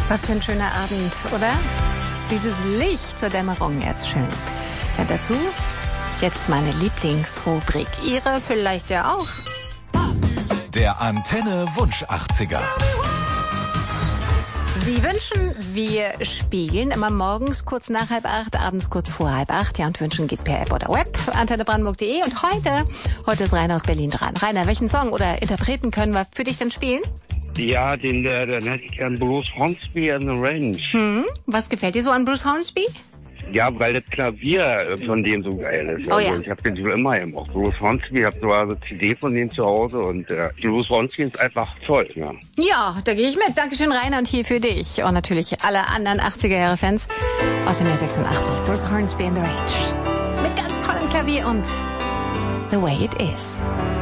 Was für ein schöner Abend, oder? Dieses Licht zur Dämmerung, jetzt schön. Ja, dazu jetzt meine Lieblingsrubrik. Ihre vielleicht ja auch. Der Antenne Wunsch 80er. Sie wünschen, wir spielen immer morgens kurz nach 7:30, abends kurz vor 7:30. Ja, und wünschen geht per App oder Web, antennebrandenburg.de. Und heute ist Rainer aus Berlin dran. Rainer, welchen Song oder Interpreten können wir für dich denn spielen? Ja, den hätte ich gern Bruce Hornsby and the Range. Was gefällt dir so an Bruce Hornsby? Ja, weil das Klavier von dem so geil ist. Oh ja. Ich habe den schon immer gemacht. Bruce Hornsby, ich habe sogar eine CD von dem zu Hause und Bruce Hornsby ist einfach toll. Ja, Ja, da gehe ich mit. Dankeschön, Rainer, und hier für dich. Und natürlich alle anderen 80er-Jahre-Fans aus dem Jahr 86. Bruce Hornsby and the Range. Mit ganz tollem Klavier und The Way It Is.